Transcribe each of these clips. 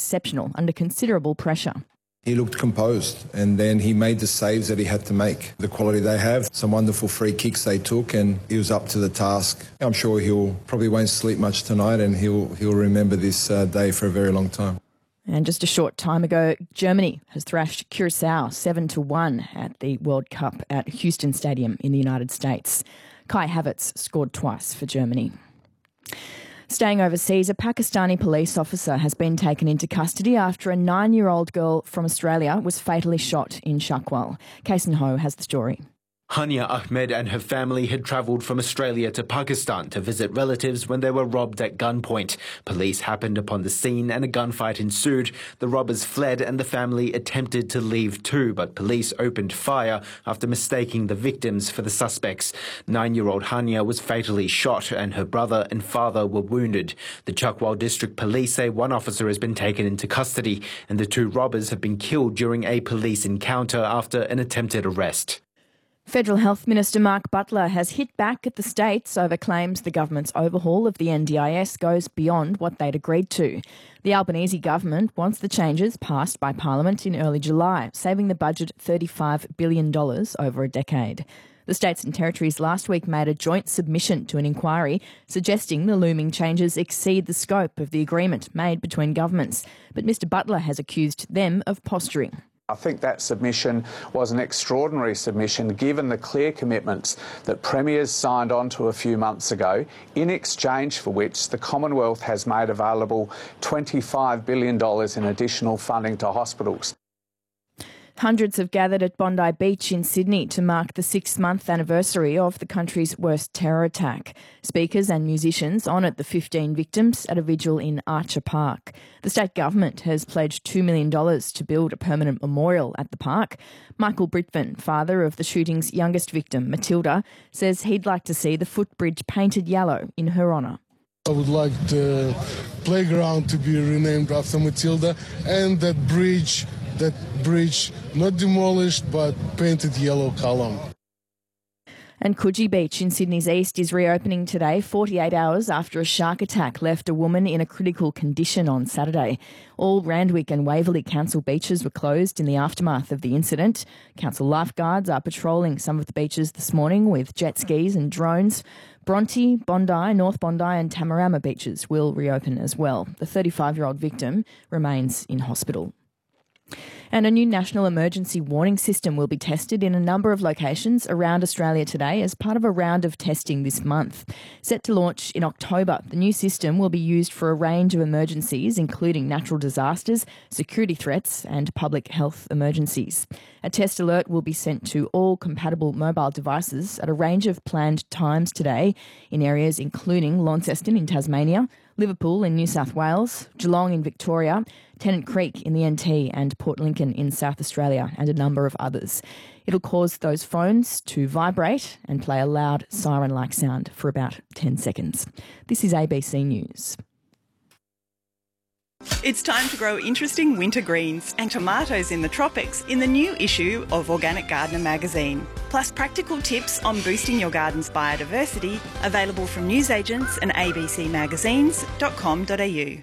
exceptional under considerable pressure. He looked composed, and then he made the saves that he had to make. The quality they have, some wonderful free kicks they took, and he was up to the task. I'm sure he'll probably won't sleep much tonight, and he'll remember this day for a very long time. And just a short time ago, Germany has thrashed Curacao 7-1 at the World Cup at Houston Stadium in the United States. Kai Havertz scored twice for Germany. Staying overseas, a Pakistani police officer has been taken into custody after a 9-year-old girl from Australia was fatally shot in Chakwal. Kason Ho has the story. Hania Ahmed and her family had travelled from Australia to Pakistan to visit relatives when they were robbed at gunpoint. Police happened upon the scene and a gunfight ensued. The robbers fled and the family attempted to leave too, but police opened fire after mistaking the victims for the suspects. 9-year-old Hania was fatally shot and her brother and father were wounded. The Chakwal District Police say one officer has been taken into custody and the 2 robbers have been killed during a police encounter after an attempted arrest. Federal Health Minister Mark Butler has hit back at the states over claims the government's overhaul of the NDIS goes beyond what they'd agreed to. The Albanese government wants the changes passed by Parliament in early July, saving the budget $35 billion over a decade. The states and territories last week made a joint submission to an inquiry suggesting the looming changes exceed the scope of the agreement made between governments. But Mr Butler has accused them of posturing. I think that submission was an extraordinary submission given the clear commitments that Premiers signed on to a few months ago, in exchange for which the Commonwealth has made available $25 billion in additional funding to hospitals. Hundreds have gathered at Bondi Beach in Sydney to mark the 6-month anniversary of the country's worst terror attack. Speakers and musicians honoured the 15 victims at a vigil in Archer Park. The state government has pledged $2 million to build a permanent memorial at the park. Michael Britvin, father of the shooting's youngest victim, Matilda, says he'd like to see the footbridge painted yellow in her honour. I would like the playground to be renamed after Matilda and that bridge not demolished but painted yellow column. And Coogee Beach in Sydney's east is reopening today, 48 hours after a shark attack left a woman in a critical condition on Saturday. All Randwick and Waverley Council beaches were closed in the aftermath of the incident. Council lifeguards are patrolling some of the beaches this morning with jet skis and drones. Bronte, Bondi, North Bondi and Tamarama beaches will reopen as well. The 35-year-old victim remains in hospital. And a new national emergency warning system will be tested in a number of locations around Australia today as part of a round of testing this month. Set to launch in October, the new system will be used for a range of emergencies, including natural disasters, security threats and public health emergencies. A test alert will be sent to all compatible mobile devices at a range of planned times today in areas including Launceston in Tasmania, Liverpool in New South Wales, Geelong in Victoria, Tennant Creek in the NT and Port Lincoln in South Australia and a number of others. It'll cause those phones to vibrate and play a loud siren-like sound for about 10 seconds. This is ABC News. It's time to grow interesting winter greens and tomatoes in the tropics in the new issue of Organic Gardener magazine. Plus practical tips on boosting your garden's biodiversity, available from newsagents and abcmagazines.com.au.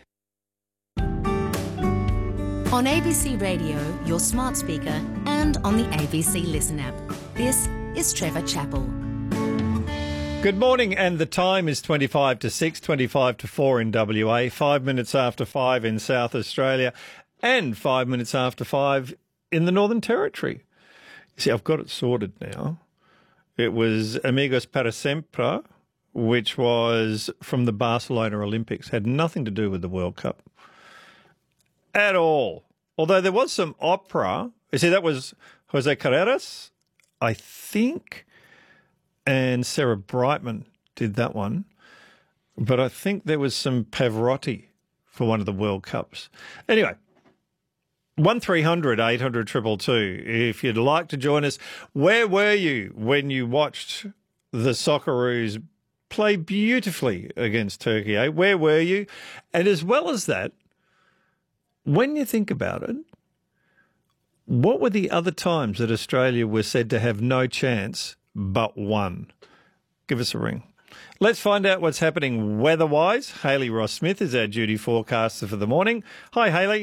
On ABC Radio, your smart speaker, and on the ABC Listen app. This is Trevor Chappell. Good morning, and the time is 25 to 6, 25 to 4 in WA, 5 minutes after 5 in South Australia, and 5 minutes after 5 in the Northern Territory. See, I've got it sorted now. It was Amigos para Sempre, which was from the Barcelona Olympics, had nothing to do with the World Cup at all. Although there was some opera. You see, that was Jose Carreras, I think, and Sarah Brightman did that one. But I think there was some Pavarotti for one of the World Cups. Anyway, 1300 800 222. If you'd like to join us, where were you when you watched the Socceroos play beautifully against Turkey? Eh? Where were you? And as well as that, when you think about it, what were the other times that Australia was said to have no chance but one? Give us a ring. Let's find out what's happening weather-wise. Hayley Ross-Smith is our duty forecaster for the morning. Hi, Hayley.